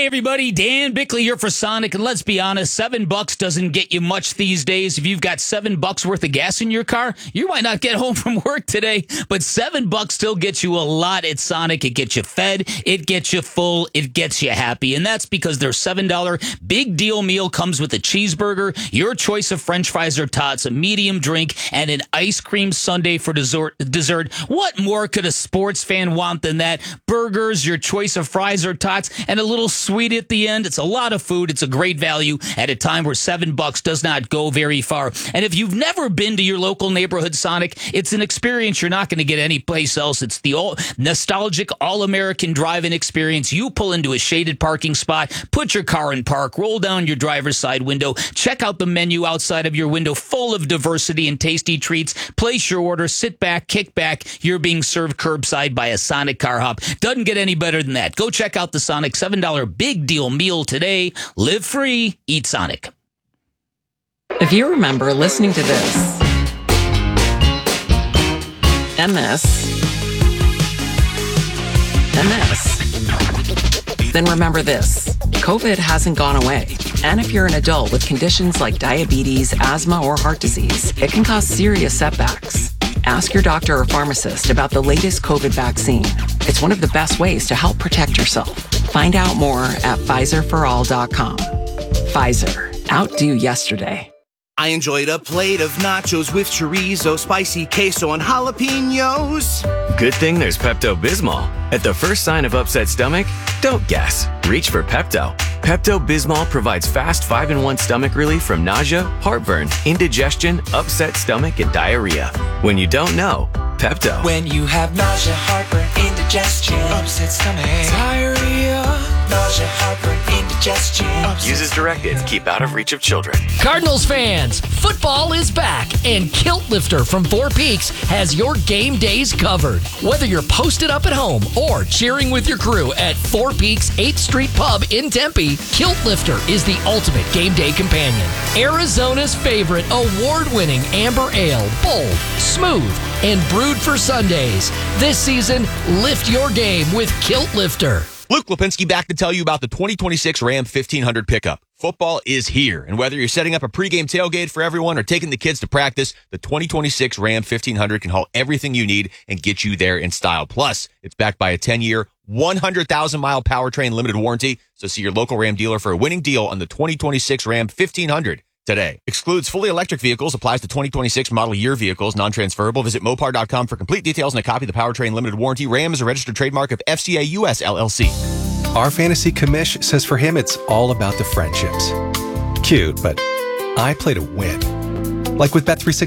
everybody, Dan Bickley here for Sonic, and let's be honest, $7 doesn't get you much these days. If you've got $7 worth of gas in your car, you might not get home from work today, but $7 still gets you a lot at Sonic. It gets you fed, it gets you full, it gets you happy, and that's because their $7 big deal meal comes with a cheeseburger, your choice of french fries or tots, a medium drink, and an ice cream sundae for dessert. What more could a sports fan want than that? Burgers, your choice of fries or tots, and a little sweet at the end. It's a lot of food. It's a great value at a time where $7 does not go very far. And if you've never been to your local neighborhood Sonic, it's an experience you're not going to get anyplace else. It's the nostalgic all-American drive-in experience. You pull into a shaded parking spot, put your car in park, roll down your driver's side window, check out the menu outside of your window full of diversity and tasty treats, place your order, sit back, kick back. You're being served curbside by a Sonic car hop. Doesn't get any better than that. Go check out the Sonic $7 big deal meal today. Live free, eat Sonic. If you remember listening to this and this and this, then remember this. COVID hasn't gone away. And if you're an adult with conditions like diabetes, asthma, or heart disease, it can cause serious setbacks. Ask your doctor or pharmacist about the latest COVID vaccine. It's one of the best ways to help protect yourself. Find out more at PfizerForAll.com. Pfizer. Outdo yesterday. I enjoyed a plate of nachos with chorizo, spicy queso, and jalapenos. Good thing there's Pepto-Bismol. At the first sign of upset stomach, don't guess. Reach for Pepto. Pepto-Bismol provides fast 5-in-1 stomach relief from nausea, heartburn, indigestion, upset stomach, and diarrhea. When you don't know, Pepto. When you have nausea, heartburn, indigestion, upset stomach, diarrhea, nausea, heartburn, indigestion. Use as directed. Keep out of reach of children. Cardinals fans, football is back, and Kilt Lifter from Four Peaks has your game days covered. Whether you're posted up at home or cheering with your crew at Four Peaks 8th Street Pub in Tempe, Kilt Lifter is the ultimate game day companion. Arizona's favorite award-winning amber ale, bold, smooth, and brewed for Sundays. This season, lift your game with Kilt Lifter. Luke Lipinski back to tell you about the 2026 Ram 1500 pickup. Football is here, and whether you're setting up a pregame tailgate for everyone or taking the kids to practice, the 2026 Ram 1500 can haul everything you need and get you there in style. Plus, it's backed by a 10-year, 100,000-mile powertrain limited warranty, so see your local Ram dealer for a winning deal on the 2026 Ram 1500 today. Excludes fully electric vehicles, applies to 2026 model year vehicles, non-transferable. Visit Mopar.com for complete details and a copy of the powertrain limited warranty. Ram is a registered trademark of FCA US LLC. Our fantasy commish says for him it's all about the friendships. Cute, but I play to win. Like with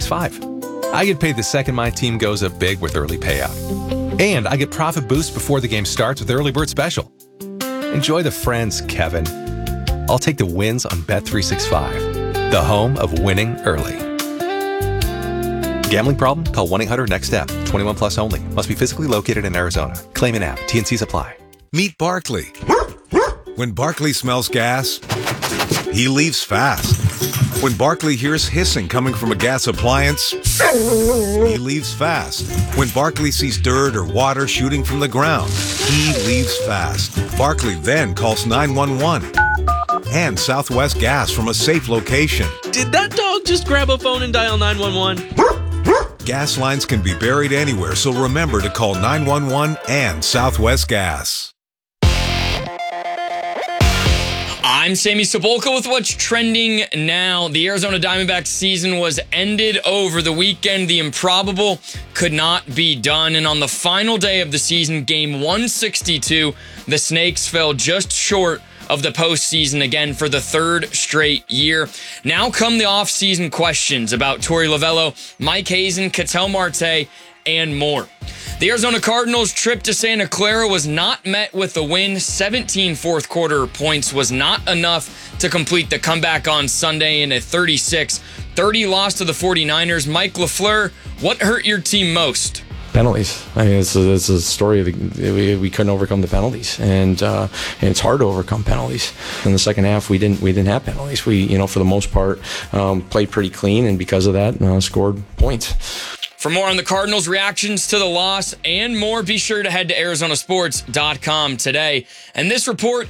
Bet365. I get paid the second my team goes up big with early payout. And I get profit boost before the game starts with Early Bird Special. Enjoy the friends, Kevin. I'll take the wins on Bet365, the home of winning early. Gambling problem? Call 1-800-NEXT-STEP. 21 plus only. Must be physically located in Arizona. Claim an app. T&Cs apply. Meet Barkley. When Barkley smells gas, he leaves fast. When Barkley hears hissing coming from a gas appliance, he leaves fast. When Barkley sees dirt or water shooting from the ground, he leaves fast. Barkley then calls 911 and Southwest Gas from a safe location. Did that dog just grab a phone and dial 911? Gas lines can be buried anywhere, so remember to call 911 and Southwest Gas. I'm Sammy Sabolka with what's trending now. The Arizona Diamondbacks season was ended over the weekend. The improbable could not be done. And on the final day of the season, game 162, the Snakes fell just short of the postseason again for the third straight year. Now come the offseason questions about Torey Lovullo, Mike Hazen, Ketel Marte, and more. The Arizona Cardinals' trip to Santa Clara was not met with a win. 17 fourth quarter points was not enough to complete the comeback on Sunday in a 36-30 loss to the 49ers. Mike LaFleur, what hurt your team most? Penalties. I mean, it's a story of we couldn't overcome the penalties, and it's hard to overcome penalties. In the second half, we didn't have penalties. We, for the most part, played pretty clean, and because of that, scored points. For more on the Cardinals' reactions to the loss and more, be sure to head to ArizonaSports.com today. And this report